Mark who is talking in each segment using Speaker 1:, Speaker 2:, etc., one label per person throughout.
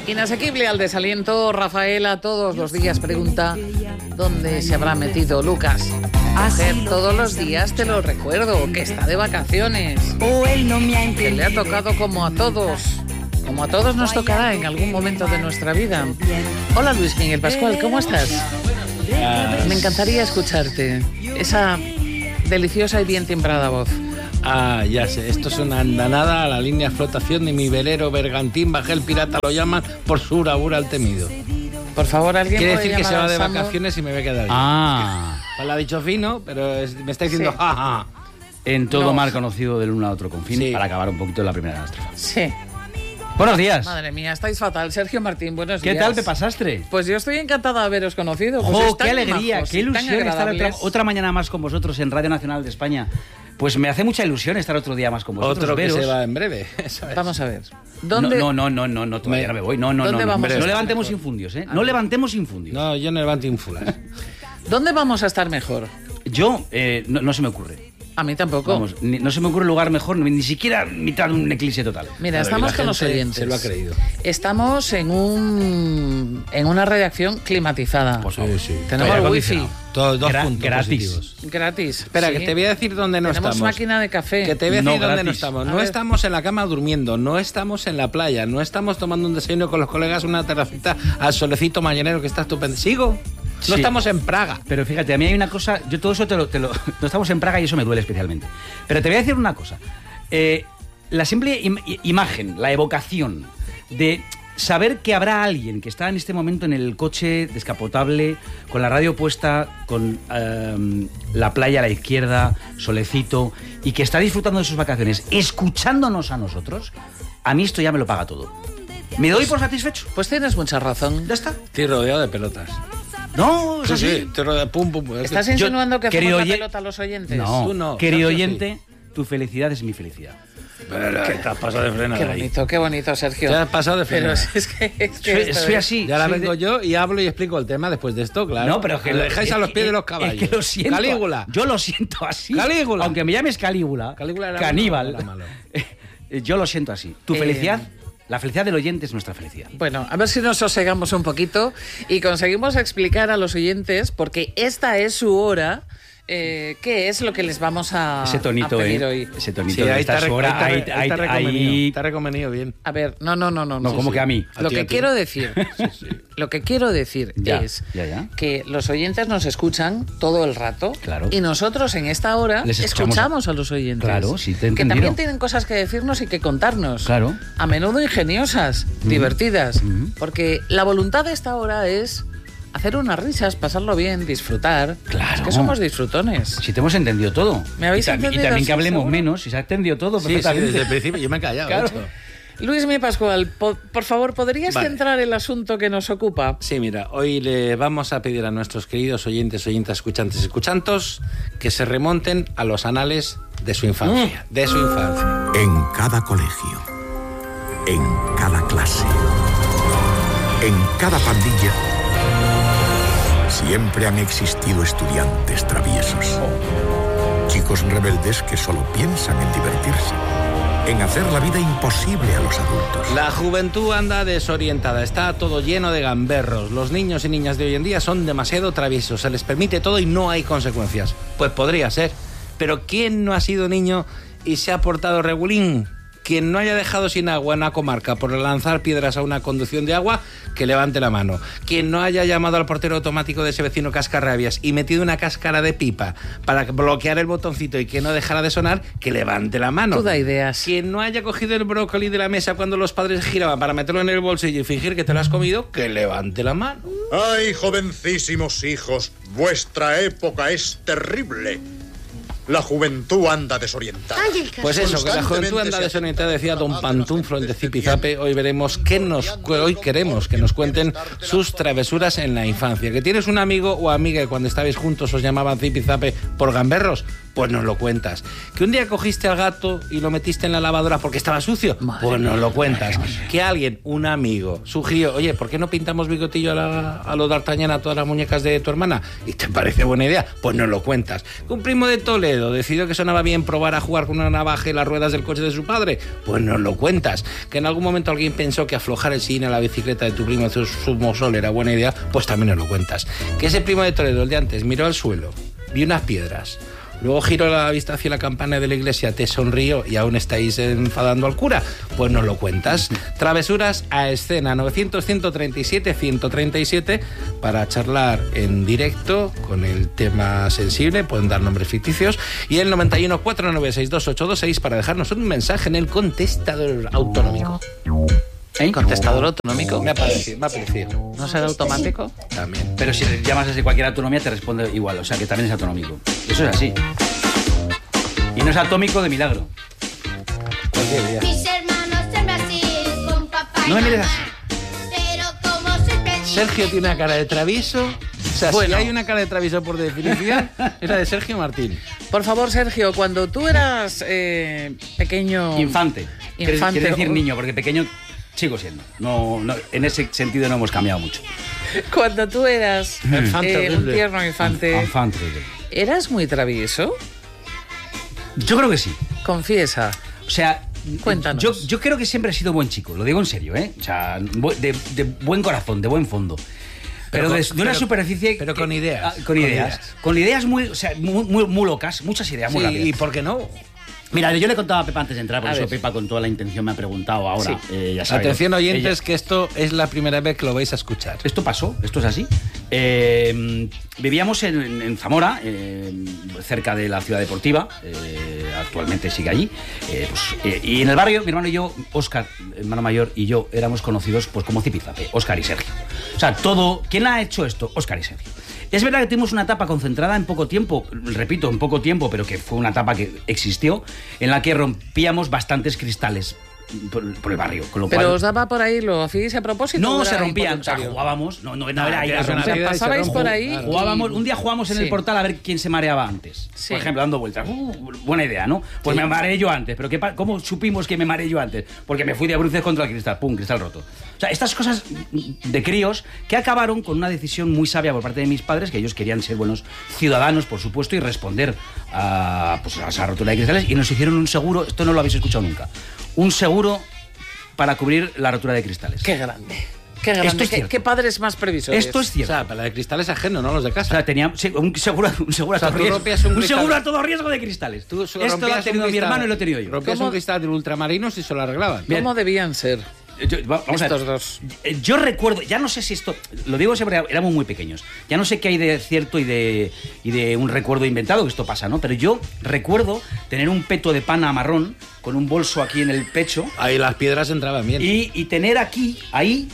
Speaker 1: Inasequible al desaliento, Rafaela todos los días pregunta ¿dónde se habrá metido Lucas? Mujer, todos los días te lo recuerdo, que está de vacaciones. Que le ha tocado como a todos. Como a todos nos tocará en algún momento de nuestra vida. Hola Luis Miguel Pascual, ¿cómo estás? Me encantaría escucharte. Esa deliciosa y bien timbrada voz.
Speaker 2: Ya sé, esto es una andanada a la línea de flotación de mi velero bergantín, bajé el pirata, lo llaman por su bravura al temido.
Speaker 1: Por favor, alguien
Speaker 2: quiere
Speaker 1: puede
Speaker 2: decir que se va de
Speaker 1: Sandro?
Speaker 2: Vacaciones y me voy a quedar Pues lo ha dicho fino, pero me está diciendo
Speaker 1: Sí.
Speaker 2: jaja.
Speaker 3: En todo
Speaker 1: No.
Speaker 3: mar conocido del uno a otro confín,
Speaker 2: Sí.
Speaker 3: para acabar un poquito en la primera catástrofe.
Speaker 1: Sí.
Speaker 3: Buenos días.
Speaker 1: Madre mía, estáis fatal. Sergio Martín, buenos días.
Speaker 3: ¿Qué tal, Pepa Sastre?
Speaker 1: Pues yo estoy encantada de haberos conocido. Pues
Speaker 3: ¡Oh,
Speaker 1: sois
Speaker 3: qué
Speaker 1: tan
Speaker 3: alegría!
Speaker 1: majos
Speaker 3: ¡Qué
Speaker 1: y tan
Speaker 3: ilusión estar
Speaker 1: agradables.
Speaker 3: otra mañana más con vosotros en Radio Nacional de España! Pues me hace mucha ilusión estar otro día más con vosotros.
Speaker 2: Otro que
Speaker 3: veros.
Speaker 2: se va en breve. Eso es.
Speaker 1: Vamos a ver. ¿Dónde?
Speaker 3: No, todavía no me voy. No,
Speaker 1: ¿Dónde vamos a
Speaker 3: no
Speaker 1: estar
Speaker 3: levantemos
Speaker 1: mejor?
Speaker 3: infundios, ¿eh? No levantemos infundios.
Speaker 2: No, yo no levanto ínfulas.
Speaker 1: ¿Dónde vamos a estar mejor?
Speaker 3: Yo, no se me ocurre.
Speaker 1: A mí tampoco.
Speaker 3: Vamos, no se me ocurre lugar mejor, ni siquiera mitad de un eclipse total.
Speaker 1: Mira,
Speaker 2: Claro,
Speaker 1: estamos
Speaker 2: y la
Speaker 1: con los
Speaker 2: gente
Speaker 1: oyentes.
Speaker 2: se lo ha creído.
Speaker 1: Estamos en una redacción climatizada.
Speaker 3: Por favor.
Speaker 2: Sí.
Speaker 1: Tenemos
Speaker 2: Aire
Speaker 1: el wifi.
Speaker 2: acondicionado. Todos dos puntos
Speaker 3: gratis.
Speaker 2: positivos.
Speaker 1: Gratis.
Speaker 2: Espera,
Speaker 1: Sí.
Speaker 2: que te voy a decir dónde no
Speaker 1: Tenemos
Speaker 2: estamos.
Speaker 1: máquina de café.
Speaker 2: Que te voy a
Speaker 3: No
Speaker 2: decir dónde no
Speaker 3: gratis.
Speaker 2: estamos.
Speaker 1: A
Speaker 2: No
Speaker 1: ver.
Speaker 2: estamos en la cama durmiendo, no estamos en la playa, no estamos tomando un desayuno con los colegas en una terracita al solecito mañanero que está estupendo. ¿Sigo? No
Speaker 3: Sí.
Speaker 2: estamos en Praga.
Speaker 3: Pero fíjate, a mí hay una cosa, yo todo eso no estamos en Praga y eso me duele especialmente. Pero te voy a decir una cosa. La simple imagen, la evocación de saber que habrá alguien que está en este momento en el coche descapotable, con la radio puesta, con la playa a la izquierda, solecito, y que está disfrutando de sus vacaciones, escuchándonos a nosotros, a mí esto ya me lo paga todo. ¿Me doy por satisfecho?
Speaker 1: Pues tienes mucha razón.
Speaker 3: ¿Ya está?
Speaker 2: Estoy rodeado de pelotas.
Speaker 3: No, es así.
Speaker 2: Estoy rodeado. Pum, pum, pum.
Speaker 1: ¿Estás
Speaker 3: Yo,
Speaker 1: insinuando que hacemos
Speaker 3: querido
Speaker 1: la
Speaker 3: oye-
Speaker 1: pelota a los oyentes?
Speaker 3: No,
Speaker 2: Tú no,
Speaker 3: querido
Speaker 2: Sergio,
Speaker 3: oyente, tu felicidad es mi felicidad.
Speaker 2: ¿Qué te has pasado de frenar ahí?
Speaker 1: Qué bonito, Sergio.
Speaker 2: Te has pasado de
Speaker 1: Pero
Speaker 2: frenar.
Speaker 1: es que esto
Speaker 3: Soy
Speaker 1: es-
Speaker 3: así.
Speaker 2: Y ahora
Speaker 3: soy
Speaker 2: vengo
Speaker 3: de-
Speaker 2: yo y hablo y explico el tema después de esto, claro.
Speaker 3: No, pero es que
Speaker 2: lo dejáis a los pies de los caballos.
Speaker 3: Es que lo siento.
Speaker 2: Calígula.
Speaker 3: Yo lo siento así.
Speaker 2: Calígula.
Speaker 3: Aunque me llames Calígula,
Speaker 2: Calígula era
Speaker 3: caníbal.
Speaker 2: malo, era malo.
Speaker 3: Yo lo siento así. Tu felicidad, la felicidad del oyente es nuestra felicidad.
Speaker 1: Bueno, a ver si nos sosegamos un poquito y conseguimos explicar a los oyentes, porque esta es su hora, qué es lo que les vamos a,
Speaker 3: Ese tonito,
Speaker 1: a pedir hoy.
Speaker 3: Ese tonito
Speaker 2: Sí,
Speaker 3: de
Speaker 2: ahí
Speaker 3: esta
Speaker 2: está,
Speaker 3: hora.
Speaker 2: ahí está reconvenido.
Speaker 3: ahí-
Speaker 2: Está reconvenido bien.
Speaker 1: A ver, no.
Speaker 3: No, como
Speaker 2: sí.
Speaker 3: que a mí.
Speaker 2: A
Speaker 1: Lo
Speaker 2: ti,
Speaker 1: que
Speaker 2: a ti.
Speaker 1: quiero decir, lo que quiero decir
Speaker 3: Ya,
Speaker 1: es
Speaker 3: ya.
Speaker 1: que los oyentes nos escuchan todo el rato,
Speaker 3: Claro.
Speaker 1: y nosotros en esta hora
Speaker 3: Les escuchamos
Speaker 1: escuchamos a los oyentes.
Speaker 3: Claro, sí, te he
Speaker 1: que
Speaker 3: entendido.
Speaker 1: también tienen cosas que decirnos y que contarnos.
Speaker 3: Claro.
Speaker 1: A menudo ingeniosas, divertidas, porque la voluntad de esta hora es hacer unas risas, pasarlo bien, disfrutar.
Speaker 3: Claro.
Speaker 1: Es que somos disfrutones.
Speaker 3: Si te hemos entendido todo.
Speaker 1: ¿Me habéis
Speaker 3: y
Speaker 1: entendido?
Speaker 3: también
Speaker 1: Sí,
Speaker 3: que hablemos
Speaker 1: seguro.
Speaker 3: menos, si se ha entendido todo
Speaker 2: Sí,
Speaker 3: perfectamente.
Speaker 2: desde el principio yo me he callado.
Speaker 3: Claro.
Speaker 2: de hecho.
Speaker 1: Luis Mi Pascual, por favor, ¿podrías
Speaker 2: Vale.
Speaker 1: centrar el asunto que nos ocupa?
Speaker 2: Sí, mira, hoy le vamos a pedir a nuestros queridos oyentes, oyentas, escuchantes, escuchantos, que se remonten a los anales de su infancia. De su infancia.
Speaker 4: En cada colegio, en cada clase, en cada pandilla, siempre han existido estudiantes traviesos. Chicos rebeldes que solo piensan en divertirse, en hacer la vida imposible a los adultos.
Speaker 2: La juventud anda desorientada, está todo lleno de gamberros. Los niños y niñas de hoy en día son demasiado traviesos, se les permite todo y no hay consecuencias. Pues podría ser, pero ¿quién no ha sido niño y se ha portado regulín? Quien no haya dejado sin agua en una comarca por lanzar piedras a una conducción de agua, que levante la mano. Quien no haya llamado al portero automático de ese vecino cascarrabias y metido una cáscara de pipa para bloquear el botoncito y que no dejara de sonar, que levante la mano.
Speaker 1: Tú da ideas.
Speaker 2: Quien no haya cogido el brócoli de la mesa cuando los padres giraban para meterlo en el bolsillo y fingir que te lo has comido, que levante la mano.
Speaker 5: ¡Ay, jovencísimos hijos! Vuestra época es terrible. La juventud anda desorientada.
Speaker 2: Pues eso, que la juventud anda desorientada, decía don Pantuflo en de Zipizape. Hoy veremos hoy queremos que nos cuenten sus travesuras en la infancia. ¿Que tienes un amigo o amiga que cuando estabais juntos os llamaban Zipizape por gamberros? Pues nos lo cuentas. Que un día cogiste al gato y lo metiste en la lavadora porque estaba sucio, pues nos lo cuentas. Que alguien, un amigo, sugirió, oye, ¿por qué no pintamos bigotillo a lo D'Artagnan a todas las muñecas de tu hermana? ¿Y te parece buena idea? Pues nos lo cuentas. Que un primo de Toledo decidió que sonaba bien probar a jugar con una navaja en las ruedas del coche de su padre, pues nos lo cuentas. Que en algún momento alguien pensó que aflojar el sillín a la bicicleta de tu primo Zumosol era buena idea, pues también nos lo cuentas. Que ese primo de Toledo, el de antes, miró al suelo, vio unas piedras, luego giró la vista hacia la campana de la iglesia, te sonrió y aún estáis enfadando al cura, pues nos lo cuentas. Travesuras a escena, 900-137-137, para charlar en directo con el tema sensible, pueden dar nombres ficticios, y el 91-496-2826 para dejarnos un mensaje en el contestador autonómico.
Speaker 1: ¿Contestador autonómico?
Speaker 2: Me ha parecido.
Speaker 1: ¿No será automático?
Speaker 2: También.
Speaker 3: Pero si le llamas desde cualquier autonomía te responde igual, o sea que también es autonómico. Eso es así. Y no es atómico de milagro.
Speaker 2: Cualquier día.
Speaker 6: Mis hermanos en Brasil con papá y
Speaker 3: No me mires
Speaker 6: mamá.
Speaker 3: así.
Speaker 6: Pero como soy pequeña,
Speaker 2: Sergio tiene una cara de travieso. O sea,
Speaker 1: Bueno.
Speaker 2: si hay una cara de travieso por definición, es la de Sergio Martín.
Speaker 1: Por favor, Sergio, cuando tú eras pequeño...
Speaker 3: Infante.
Speaker 1: Infante.
Speaker 3: Quiere decir niño, porque pequeño sigo siendo. No, en ese sentido no hemos cambiado mucho.
Speaker 1: Cuando tú eras
Speaker 2: Infante
Speaker 1: un
Speaker 2: horrible.
Speaker 1: tierno infante,
Speaker 3: Infante.
Speaker 1: ¿eras muy travieso?
Speaker 3: Yo creo que sí.
Speaker 1: Confiesa.
Speaker 3: O sea,
Speaker 1: Cuéntanos.
Speaker 3: Yo creo que siempre he sido buen chico, lo digo en serio, ¿eh? O sea, de buen corazón, de buen fondo. Pero de una superficie...
Speaker 2: pero con ideas.
Speaker 3: Con ideas. Con ideas muy, o sea, muy locas, muchas ideas muy
Speaker 2: Sí,
Speaker 3: rápidas.
Speaker 2: ¿y por qué no?
Speaker 3: Mira, yo le contaba a Pepa antes de entrar, por
Speaker 1: A
Speaker 3: eso
Speaker 1: ver.
Speaker 3: Pepa con toda la intención me ha preguntado ahora. Ya sabe,
Speaker 2: Atención,
Speaker 3: ¿no?
Speaker 2: oyentes,
Speaker 3: Ella-
Speaker 2: que esto es la primera vez que lo vais a escuchar.
Speaker 3: Esto pasó, esto es así. Vivíamos en Zamora, cerca de la ciudad deportiva, actualmente sigue allí. Y en el barrio, mi hermano y yo, Óscar, hermano mayor, y yo éramos conocidos pues como Zipizape, Óscar y Sergio. O sea, todo. ¿Quién ha hecho esto? Óscar y Sergio. Es verdad que tuvimos una etapa concentrada en poco tiempo, repito, en poco tiempo, pero que fue una etapa que existió, en la que rompíamos bastantes cristales por el barrio. Con lo
Speaker 1: ¿Pero
Speaker 3: cual,
Speaker 1: os daba por ahí, lo hacíais a propósito?
Speaker 3: no
Speaker 1: o
Speaker 3: se
Speaker 1: era
Speaker 3: rompían, o sea,
Speaker 1: involuntario?
Speaker 3: jugábamos, no era ir a
Speaker 2: es una
Speaker 3: romper.
Speaker 2: vida y se
Speaker 1: pasabais
Speaker 2: rompe.
Speaker 1: por ahí.
Speaker 2: Claro.
Speaker 3: Jugábamos, un día jugamos en
Speaker 1: Sí.
Speaker 3: el portal a ver quién se mareaba antes.
Speaker 1: Sí.
Speaker 3: Por ejemplo, dando vueltas. Buena idea, ¿no? Pues
Speaker 1: Sí.
Speaker 3: me mareé yo antes. ¿Pero cómo supimos que me mareé yo antes? Porque me fui de bruces contra el cristal. ¡Pum! Cristal roto. O sea, estas cosas de críos que acabaron con una decisión muy sabia por parte de mis padres, que ellos querían ser buenos ciudadanos, por supuesto, y responder a esa rotura de cristales. Y nos hicieron un seguro, esto no lo habéis escuchado nunca, un seguro para cubrir la rotura de cristales.
Speaker 1: ¡Qué grande! ¡Qué grande!
Speaker 3: Esto es
Speaker 1: ¿Qué,
Speaker 3: cierto.
Speaker 1: qué padres más previsores?
Speaker 3: Esto es
Speaker 2: O
Speaker 3: cierto.
Speaker 2: sea, para la de cristales ajeno, no los de
Speaker 3: O
Speaker 2: casa.
Speaker 3: sea, teníamos un seguro a
Speaker 2: O sea,
Speaker 3: todo
Speaker 2: tú
Speaker 3: riesgo.
Speaker 2: rompías un
Speaker 3: Un
Speaker 2: cristal.
Speaker 3: seguro a todo riesgo de cristales.
Speaker 2: Tú
Speaker 3: Esto lo ha
Speaker 2: rompías
Speaker 3: tenido
Speaker 2: un
Speaker 3: mi
Speaker 2: cristal-
Speaker 3: hermano y lo he tenido yo.
Speaker 2: Rompías
Speaker 1: ¿Cómo?
Speaker 2: un cristal de ultramarinos y se lo arreglaban.
Speaker 1: ¿Cómo debían ser
Speaker 3: Vamos a ver.
Speaker 1: estos dos?
Speaker 3: Yo recuerdo, ya no sé si esto, lo digo siempre, éramos muy pequeños. Ya no sé qué hay de cierto y de un recuerdo inventado, que esto pasa, ¿no? Pero yo recuerdo tener un peto de pana marrón con un bolso aquí en el pecho
Speaker 2: Ahí las piedras entraban bien.
Speaker 3: y tener ahí,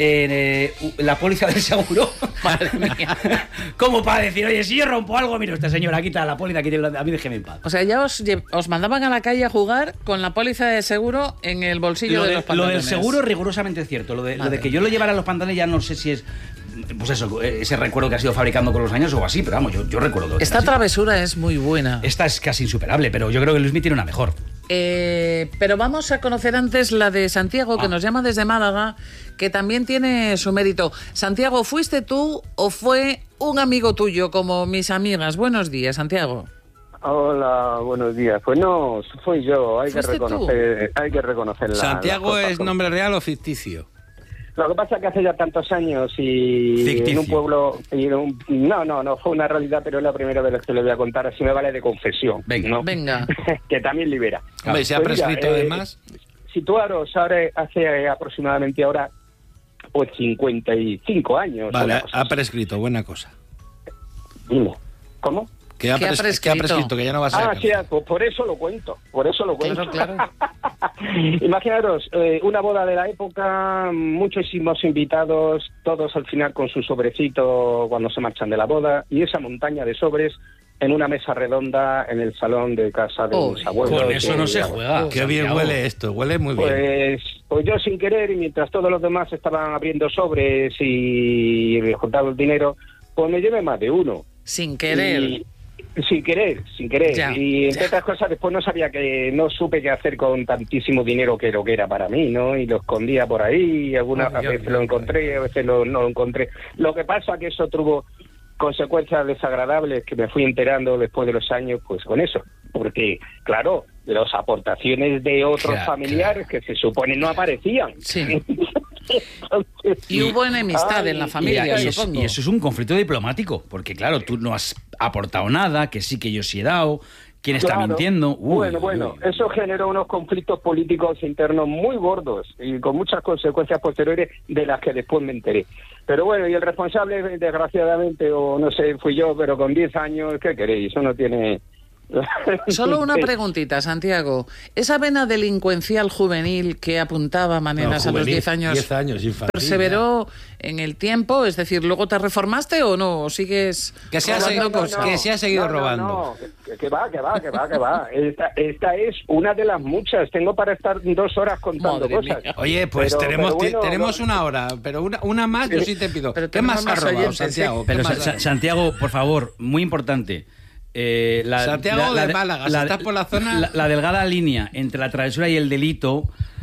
Speaker 3: la póliza del seguro.
Speaker 1: Madre mía.
Speaker 3: Como para decir, oye, si yo rompo algo, mira, esta señora, quita la póliza, a mí déjeme en paz.
Speaker 1: O sea, ya os mandaban a la calle a jugar con la póliza de seguro en el bolsillo de los
Speaker 3: Lo
Speaker 1: pantalones.
Speaker 3: del seguro rigurosamente cierto. Lo de
Speaker 1: Madre
Speaker 3: que yo lo llevara a los pantalones ya no sé si es, pues eso, ese recuerdo que ha sido fabricando con los años o así, pero vamos, yo recuerdo.
Speaker 1: Esta
Speaker 3: así.
Speaker 1: travesura es muy buena.
Speaker 3: Esta es casi insuperable, pero yo creo que Luismi tiene una mejor.
Speaker 1: Pero vamos a conocer antes la de Santiago, que nos llama desde Málaga, que también tiene su mérito. Santiago, ¿fuiste tú o fue un amigo tuyo, como mis amigas? Buenos días, Santiago.
Speaker 7: Hola, buenos días. Pues no, fui yo. Hay que
Speaker 1: ¿Fuiste tú?
Speaker 7: reconocer la.
Speaker 2: ¿Santiago
Speaker 7: las cosas
Speaker 2: es
Speaker 7: como-
Speaker 2: nombre real o ficticio?
Speaker 7: Lo que pasa es que hace ya tantos años y
Speaker 3: Ficticio.
Speaker 7: en un pueblo. No, fue una realidad, pero es la primera vez que le voy a contar, así me vale de confesión.
Speaker 3: Venga.
Speaker 7: ¿no?
Speaker 1: Venga.
Speaker 7: Que también libera.
Speaker 2: Hombre, se ha
Speaker 7: Pues mira,
Speaker 2: prescrito además.
Speaker 7: Situaros ahora, hace aproximadamente ahora, pues 55 años.
Speaker 2: Vale,
Speaker 7: una cosa
Speaker 2: ha
Speaker 7: así.
Speaker 2: prescrito, buena cosa.
Speaker 7: Dime. ¿Cómo?
Speaker 2: Que ha
Speaker 1: ¿Qué ha
Speaker 2: prescrito,
Speaker 1: prescrito?
Speaker 2: que ya no va a ser.
Speaker 7: Sí, pues por eso lo cuento.
Speaker 1: Claro, claro.
Speaker 7: Imaginaros, una boda de la época, muchísimos invitados, todos al final con su sobrecito cuando se marchan de la boda, y esa montaña de sobres en una mesa redonda en el salón de casa de
Speaker 1: Uy,
Speaker 7: mis abuelos.
Speaker 3: Con eso no se
Speaker 7: digamos.
Speaker 3: juega.
Speaker 2: Qué bien
Speaker 3: Santiago.
Speaker 2: huele esto, huele muy bien.
Speaker 7: Pues yo sin querer, y mientras todos los demás estaban abriendo sobres y juntando el dinero, pues me llevé más de uno.
Speaker 1: Sin querer.
Speaker 7: Sin querer.
Speaker 1: Ya,
Speaker 7: Y entre otras cosas, después no supe qué hacer con tantísimo dinero que era para mí, ¿no? Y lo escondía por ahí, y algunas veces lo encontré, a veces no lo encontré. Lo que pasa es que eso tuvo consecuencias desagradables que me fui enterando después de los años, pues con eso. Porque, claro, las aportaciones de otros familiares que se supone no aparecían.
Speaker 1: Sí. Y hubo enemistad en la familia, supongo.
Speaker 3: Y eso es un conflicto diplomático, porque claro, tú no has aportado nada, que sí que yo sí he dado, quién está mintiendo.
Speaker 7: Bueno, eso generó unos conflictos políticos internos muy gordos y con muchas consecuencias posteriores de las que después me enteré. Pero bueno, y el responsable, desgraciadamente, o no sé, fui yo, pero con 10 años, ¿qué queréis? Eso no tiene...
Speaker 1: Solo una preguntita, Santiago. Esa vena delincuencial juvenil que apuntaba maneras a los 10 años,
Speaker 2: 10 años infantil,
Speaker 1: ¿perseveró en el tiempo? Es decir, ¿luego te reformaste o no? ¿O sigues
Speaker 2: que se ha seguido robando?
Speaker 7: Que va. Esta es una de las muchas. Tengo para estar 2 horas contando cosas.
Speaker 2: Oye, pues tenemos una hora, pero una más yo sí te pido. ¿Qué más has robado, Santiago?
Speaker 3: Pero Santiago, por favor, muy importante.
Speaker 2: Santiago de Málaga, si estás por la zona...
Speaker 3: La delgada línea entre la travesura y el delito,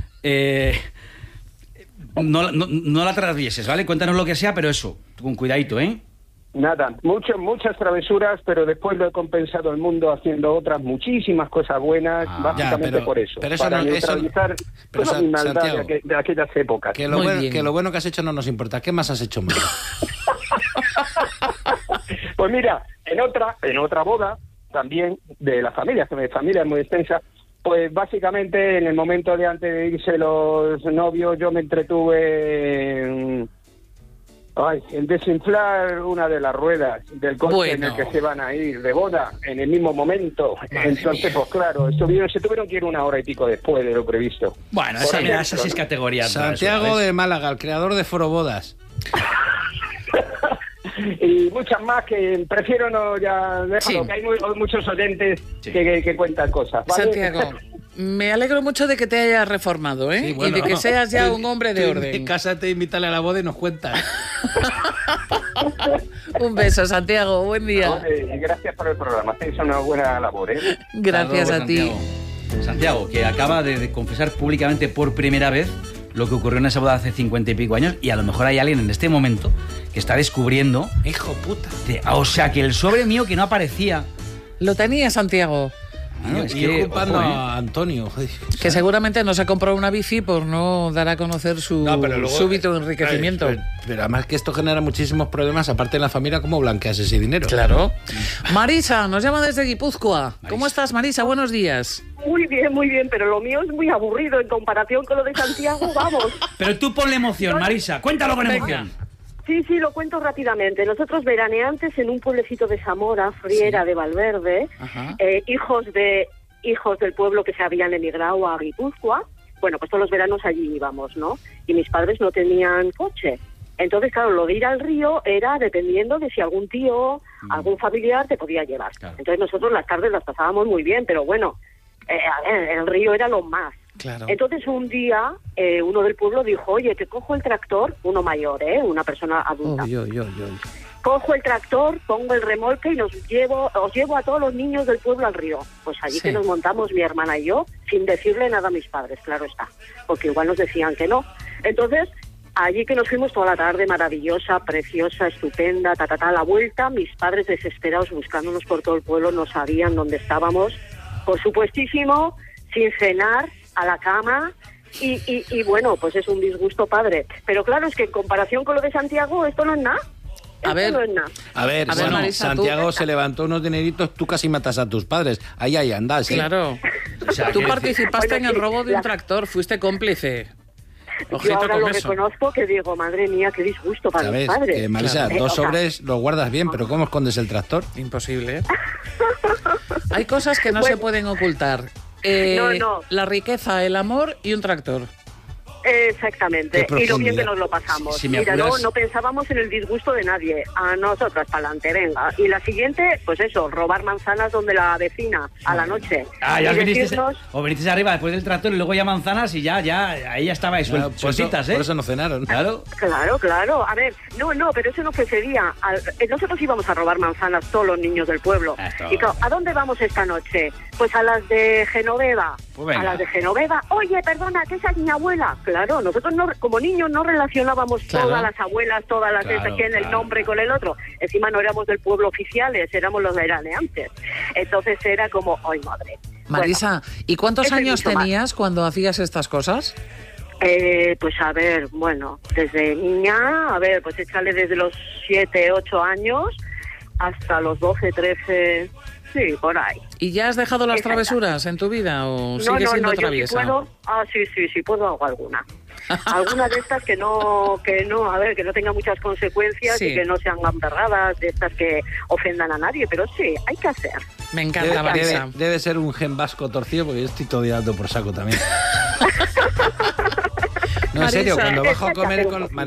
Speaker 3: no la atravieses, ¿vale? Cuéntanos lo que sea, pero eso, con cuidadito, ¿eh?
Speaker 7: Nada, muchas travesuras, pero después lo he compensado el mundo haciendo otras muchísimas cosas buenas, básicamente por eso.
Speaker 2: Pero eso
Speaker 7: para neutralizar toda mi maldad
Speaker 2: Santiago,
Speaker 7: de aquellas épocas.
Speaker 2: Que lo bueno que has hecho no nos importa. ¿Qué más has hecho mal?
Speaker 7: Pues mira, en otra boda, también de la familia, que mi familia es muy extensa, pues básicamente en el momento de antes de irse los novios, yo me entretuve en desinflar una de las ruedas del coche en el que se van a ir de boda, en el mismo momento. Entonces, pues claro, se tuvieron que ir 1 hora y pico después de lo previsto.
Speaker 3: Bueno, esa sí es categoría.
Speaker 2: Santiago de Málaga, el creador de Foro Bodas.
Speaker 7: Y muchas más que prefiero no ya dejarlo, que hay muchos oyentes que cuentan cosas, ¿vale?
Speaker 1: Santiago, me alegro mucho de que te hayas reformado, ¿eh? Sí, bueno, y de que seas ya un hombre de orden.
Speaker 2: Cásate, invítale a la boda y nos cuentas.
Speaker 1: Un beso, Santiago, buen día.
Speaker 7: Gracias por el programa, hacéis una buena labor, ¿eh?
Speaker 1: Gracias a ti.
Speaker 3: Santiago, que acaba de confesar públicamente por primera vez lo que ocurrió en esa boda hace 50 y pico años, y a lo mejor hay alguien en este momento que está descubriendo...
Speaker 2: ¡Hijo puta!
Speaker 3: O sea, que el sobre mío que no aparecía...
Speaker 1: Lo tenía, Santiago.
Speaker 3: Bueno,
Speaker 2: y ocupando a Antonio.
Speaker 1: Que seguramente no se compró una bici por no dar a conocer su súbito enriquecimiento.
Speaker 2: Pero además que esto genera muchísimos problemas, aparte en la familia, ¿cómo blanqueas ese dinero?
Speaker 1: Claro. Marisa, nos llama desde Guipúzcoa. ¿Cómo estás, Marisa? Buenos días.
Speaker 8: Muy bien, pero lo mío es muy aburrido en comparación con lo de Santiago, vamos.
Speaker 3: Pero tú ponle emoción, Marisa, cuéntalo con emoción.
Speaker 8: Sí, lo cuento rápidamente. Nosotros veraneantes en un pueblecito de Zamora, Friera de Valverde, hijos del pueblo que se habían emigrado a Guipúzcoa, bueno, pues todos los veranos allí íbamos, ¿no? Y mis padres no tenían coche. Entonces, claro, lo de ir al río era dependiendo de si algún tío, algún familiar te podía llevar. Claro. Entonces nosotros las tardes las pasábamos muy bien, pero bueno, el río era lo más.
Speaker 1: Claro.
Speaker 8: Entonces un día uno del pueblo dijo, oye, que cojo el tractor, uno mayor, una persona adulta. Cojo el tractor, pongo el remolque y os llevo a todos los niños del pueblo al río. Pues allí que nos montamos mi hermana y yo, sin decirle nada a mis padres, claro está, porque igual nos decían que no. Entonces, allí que nos fuimos toda la tarde, maravillosa, preciosa, estupenda, a la vuelta, mis padres desesperados buscándonos por todo el pueblo, no sabían dónde estábamos, por supuestísimo, sin cenar, a la cama, y bueno, pues es un disgusto padre. Pero claro, es que en comparación con lo de Santiago, esto no es nada.
Speaker 2: A ver, bueno, Marisa, Santiago se levantó unos dineritos, tú casi matas a tus padres. Ahí andas.
Speaker 1: Claro. O sea, tú participaste en el robo de un tractor, fuiste cómplice.
Speaker 8: Yo ahora lo reconozco, que digo, madre mía, qué disgusto para mis padres.
Speaker 2: Marisa, claro. 2 sobres los guardas bien, pero ¿cómo escondes el tractor?
Speaker 1: Imposible, ¿eh? Hay cosas que no se pueden ocultar.
Speaker 8: No.
Speaker 1: La riqueza, el amor y un tractor.
Speaker 8: Exactamente, y lo bien que nos lo pasamos.
Speaker 3: Si
Speaker 8: Mira, no pensábamos en el disgusto de nadie, a nosotras para adelante, venga. Y la siguiente, pues eso, robar manzanas donde la vecina a la noche.
Speaker 3: Ya vinisteis arriba después del tractor y luego ya manzanas y ya ahí ya estabais sueltitas,
Speaker 2: Por eso no cenaron.
Speaker 3: Claro.
Speaker 8: Claro. A ver, no, pero eso no fue ese día. Nosotros íbamos a robar manzanas todos los niños del pueblo. Y claro, ¿a dónde vamos esta noche? Pues a las de Genoveva.
Speaker 3: Pues
Speaker 8: a las de Genoveva. Oye, perdona, que esa es mi abuela. Claro, nosotros como niños no relacionábamos todas las abuelas, todas las el nombre con el otro. Encima no éramos del pueblo oficiales, éramos los veraneantes. Entonces era como, ¡ay, madre!
Speaker 1: Marisa, ¿y cuántos años tenías cuando hacías estas cosas?
Speaker 8: Pues a ver, bueno, desde niña, pues échale desde los 7, 8 años hasta los 12, 13... Sí, por ahí.
Speaker 1: ¿Y ya has dejado las travesuras en tu vida o sigues siendo traviesa?
Speaker 8: Yo sí puedo hago alguna. Algunas de estas que no tengan muchas consecuencias y que no sean gamberradas, de estas que ofendan a nadie, pero sí, hay que hacer.
Speaker 1: Me encanta, Marisa.
Speaker 2: Debe ser un gen vasco torcido porque yo estoy todo dando por saco también. No, en serio, cuando bajo a comer con...